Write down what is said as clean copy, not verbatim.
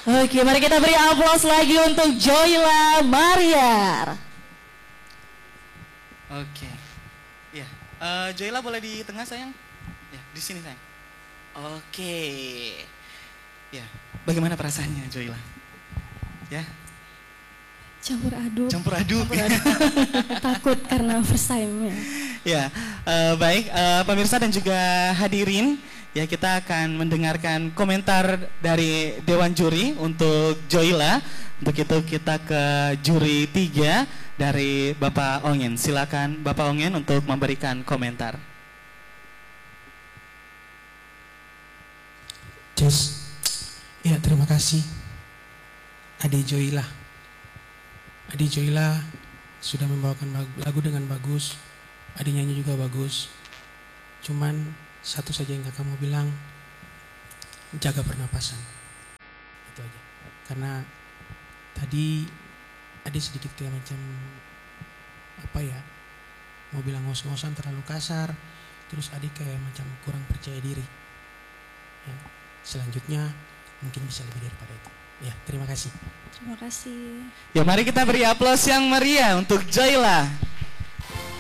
Oke, mari kita beri aplaus lagi untuk Joyla Mariar. Oke. Ya, Joyla boleh di tengah sayang? Ya, di sini sayang. Oke. Ya, bagaimana perasaannya Joyla? Ya. Campur aduk. Campur aduk. Takut karena first time ya. Ya, baik pemirsa dan juga hadirin, ya kita akan mendengarkan komentar dari Dewan Juri untuk Joyla. Untuk itu kita ke juri 3 dari Bapak Ongen. Silakan Bapak Ongen untuk memberikan komentar. Just, ya terima kasih Adik Joyla. Adik Joyla sudah membawakan lagu dengan bagus. Adik nyanyi juga bagus. Cuman satu saja yang kamu bilang, jaga pernapasan. Itu aja. Karena tadi adik sedikit kayak macam apa ya, mau bilang ngos-ngosan terlalu kasar. Terus adik kayak macam kurang percaya diri. Ya, selanjutnya mungkin bisa lebih daripada itu. Ya, terima kasih. Terima kasih. Ya, mari kita beri aplaus yang meriah untuk Joyla.